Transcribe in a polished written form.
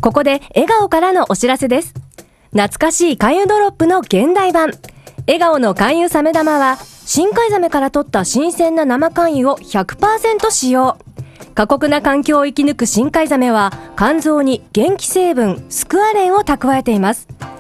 ここで笑顔からのお知らせです。懐かしい肝油ドロップの現代版。笑顔の肝油サメ玉は、深海ザメから取った新鮮な生肝油を 100% 使用。過酷な環境を生き抜く深海ザメは、肝臓に元気成分スクアレンを蓄えています。